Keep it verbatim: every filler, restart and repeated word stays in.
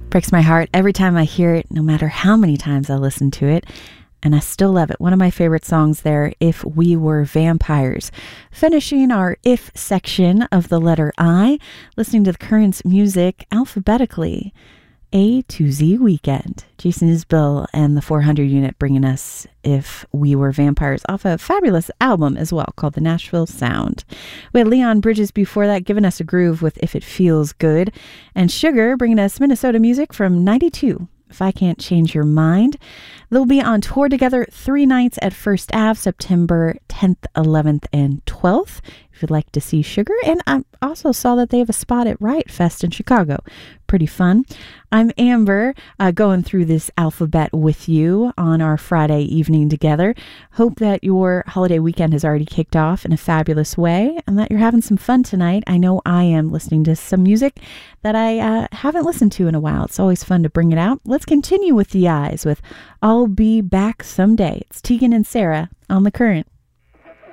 Breaks my heart every time I hear it, no matter how many times I listen to it. And I still love it. One of my favorite songs there, If We Were Vampires. Finishing our If section of the letter I, listening to the Currents music alphabetically. A to Z Weekend. Jason Isbell and the four hundred unit bringing us If We Were Vampires off a fabulous album as well called The Nashville Sound. We had Leon Bridges before that giving us a groove with If It Feels Good. And Sugar bringing us Minnesota music from ninety-two. If I Can't Change Your Mind. They'll be on tour together three nights at First Ave, September tenth, eleventh, and twelfth. If you'd like to see Sugar. And I also saw that they have a spot at Riot Fest in Chicago. Pretty fun. I'm Amber, uh, going through this alphabet with you on our Friday evening together. Hope that your holiday weekend has already kicked off in a fabulous way and that you're having some fun tonight. I know I am listening to some music that I uh, haven't listened to in a while. It's always fun to bring it out. Let's continue with the eyes with I'll Be Back Someday. It's Tegan and Sarah on The Current.